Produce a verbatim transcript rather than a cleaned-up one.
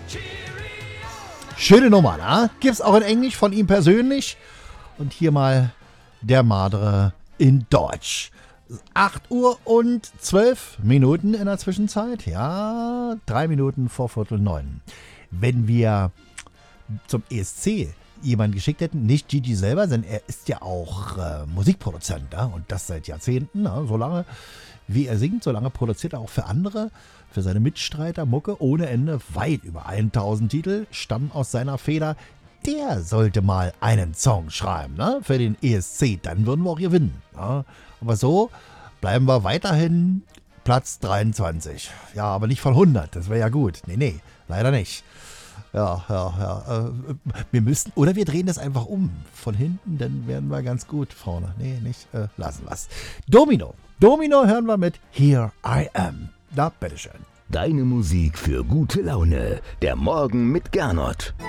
Schöne Nummer, ne? Gibt's auch in Englisch von ihm persönlich. Und hier mal der Madre in Deutsch. acht Uhr und zwölf Minuten in der Zwischenzeit. Ja, drei Minuten vor Viertel neun. Wenn wir zum E S C jemanden geschickt hätten, nicht Gigi selber, denn er ist ja auch äh, Musikproduzent, ja? Und das seit Jahrzehnten. Ja? So lange wie er singt, so lange produziert er auch für andere, für seine Mitstreiter Mucke ohne Ende. Weit über tausend Titel stammen aus seiner Feder. Der sollte mal einen Song schreiben, ne? Für den E S C, dann würden wir auch gewinnen. Ja? Aber so bleiben wir weiterhin Platz dreiundzwanzig. Ja, aber nicht von hundert, das wäre ja gut. Nee, nee, leider nicht. Ja, ja, ja. Äh, wir müssen, oder wir drehen das einfach um. Von hinten, dann werden wir ganz gut vorne. Nee, nicht, äh, lassen wir's. Domino. Domino hören wir mit Here I Am. Na, bitteschön. Deine Musik für gute Laune. Der Morgen mit Gernot.